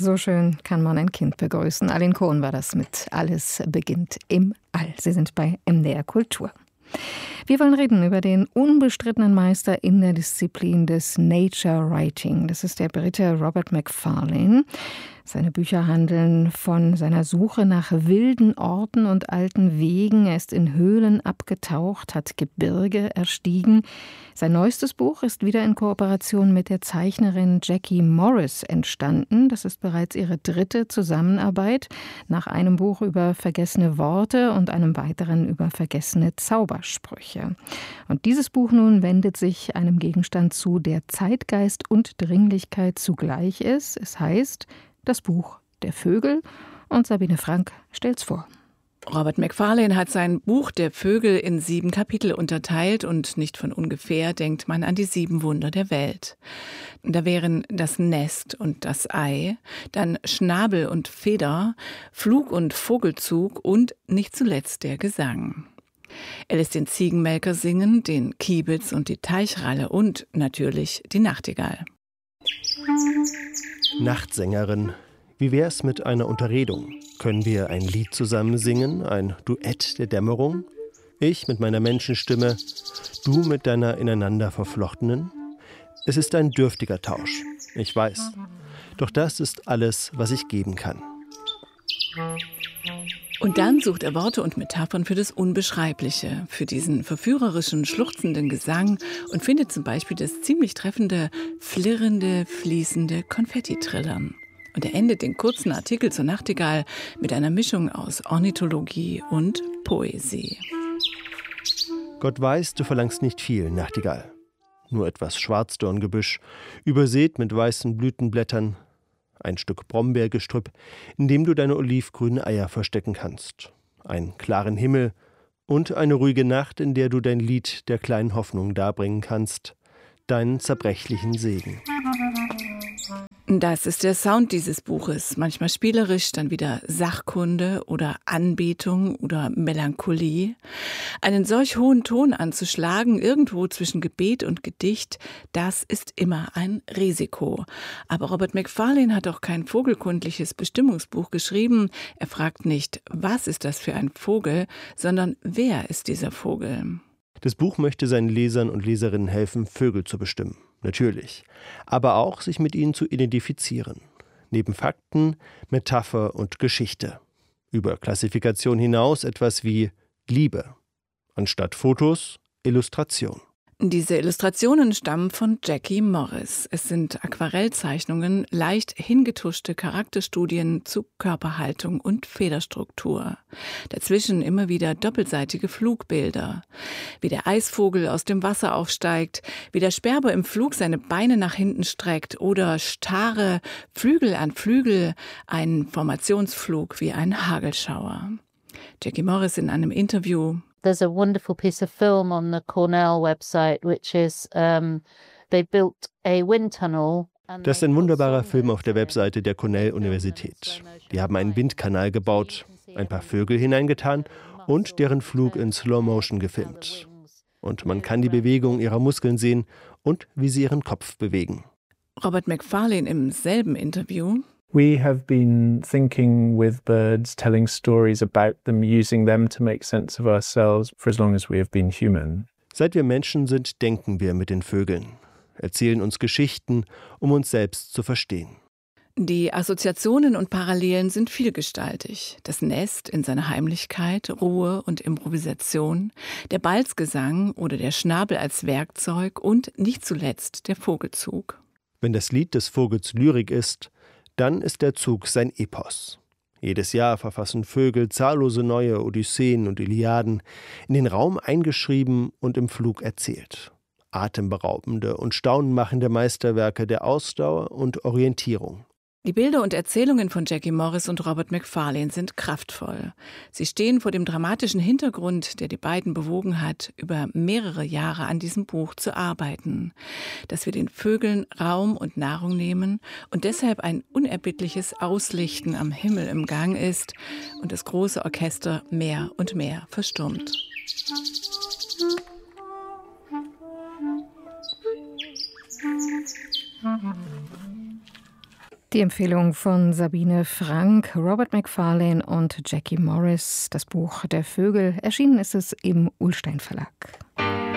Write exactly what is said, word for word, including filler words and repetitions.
So schön kann man ein Kind begrüßen. Aline Cohn war das mit Alles beginnt im All. Sie sind bei M D R Kultur. Wir wollen reden über den unbestrittenen Meister in der Disziplin des Nature Writing. Das ist der Brite Robert Macfarlane. Seine Bücher handeln von seiner Suche nach wilden Orten und alten Wegen. Er ist in Höhlen abgetaucht, hat Gebirge erstiegen. Sein neuestes Buch ist wieder in Kooperation mit der Zeichnerin Jackie Morris entstanden. Das ist bereits ihre dritte Zusammenarbeit, nach einem Buch über vergessene Worte und einem weiteren über vergessene Zaubersprüche. Und dieses Buch nun wendet sich einem Gegenstand zu, der Zeitgeist und Dringlichkeit zugleich ist. Es heißt Das Buch der Vögel, und Sabine Frank stellt's vor. Robert Macfarlane hat sein Buch der Vögel in sieben Kapitel unterteilt und nicht von ungefähr denkt man an die sieben Wunder der Welt. Da wären das Nest und das Ei, dann Schnabel und Feder, Flug und Vogelzug und nicht zuletzt der Gesang. Er lässt den Ziegenmelker singen, den Kiebitz und die Teichralle und natürlich die Nachtigall. Nachtsängerin, wie wär's mit einer Unterredung? Können wir ein Lied zusammen singen, ein Duett der Dämmerung? Ich mit meiner Menschenstimme, du mit deiner ineinander verflochtenen? Es ist ein dürftiger Tausch, ich weiß. Doch das ist alles, was ich geben kann. Und dann sucht er Worte und Metaphern für das Unbeschreibliche, für diesen verführerischen, schluchzenden Gesang und findet zum Beispiel das ziemlich treffende, flirrende, fließende Konfetti-Trillern. Und er endet den kurzen Artikel zur Nachtigall mit einer Mischung aus Ornithologie und Poesie. Gott weiß, du verlangst nicht viel, Nachtigall. Nur etwas Schwarzdorngebüsch, übersät mit weißen Blütenblättern, ein Stück Brombeergestrüpp, in dem du deine olivgrünen Eier verstecken kannst, einen klaren Himmel und eine ruhige Nacht, in der du dein Lied der kleinen Hoffnung darbringen kannst, deinen zerbrechlichen Segen. Das ist der Sound dieses Buches, manchmal spielerisch, dann wieder Sachkunde oder Anbetung oder Melancholie. Einen solch hohen Ton anzuschlagen, irgendwo zwischen Gebet und Gedicht, das ist immer ein Risiko. Aber Robert Macfarlane hat auch kein vogelkundliches Bestimmungsbuch geschrieben. Er fragt nicht, was ist das für ein Vogel, sondern wer ist dieser Vogel? Das Buch möchte seinen Lesern und Leserinnen helfen, Vögel zu bestimmen. Natürlich. Aber auch, sich mit ihnen zu identifizieren. Neben Fakten, Metapher und Geschichte. Über Klassifikation hinaus etwas wie Liebe. Anstatt Fotos, Illustration. Diese Illustrationen stammen von Jackie Morris. Es sind Aquarellzeichnungen, leicht hingetuschte Charakterstudien zu Körperhaltung und Federstruktur. Dazwischen immer wieder doppelseitige Flugbilder. Wie der Eisvogel aus dem Wasser aufsteigt, wie der Sperber im Flug seine Beine nach hinten streckt oder starre Flügel an Flügel, ein Formationsflug wie ein Hagelschauer. Jackie Morris in einem Interview: There's a wonderful piece of film on the Cornell website, which is um, they built a wind tunnel. Das ist ein wunderbarer Film auf der Webseite der Cornell-Universität. Die haben einen Windkanal gebaut, ein paar Vögel hineingetan und deren Flug in Slow-Motion gefilmt. Und man kann die Bewegung ihrer Muskeln sehen und wie sie ihren Kopf bewegen. Robert Macfarlane im selben Interview: We have been thinking with birds, telling stories about them, using them to make sense of ourselves for as long as we have been human. Seit wir Menschen sind, denken wir mit den Vögeln, erzählen uns Geschichten, um uns selbst zu verstehen. Die Assoziationen und Parallelen sind vielgestaltig. Das Nest in seiner Heimlichkeit, Ruhe und Improvisation, der Balzgesang oder der Schnabel als Werkzeug und nicht zuletzt der Vogelzug. Wenn das Lied des Vogels Lyrik ist, dann ist der Zug sein Epos. Jedes Jahr verfassen Vögel zahllose neue Odysseen und Iliaden, in den Raum eingeschrieben und im Flug erzählt. Atemberaubende und staunenmachende Meisterwerke der Ausdauer und Orientierung. Die Bilder und Erzählungen von Jackie Morris und Robert Macfarlane sind kraftvoll. Sie stehen vor dem dramatischen Hintergrund, der die beiden bewogen hat, über mehrere Jahre an diesem Buch zu arbeiten. Dass wir den Vögeln Raum und Nahrung nehmen und deshalb ein unerbittliches Auslichten am Himmel im Gang ist und das große Orchester mehr und mehr verstummt. Die Empfehlung von Sabine Frank, Robert Macfarlane und Jackie Morris. Das Buch Der Vögel. Erschienen ist es im Ullstein Verlag.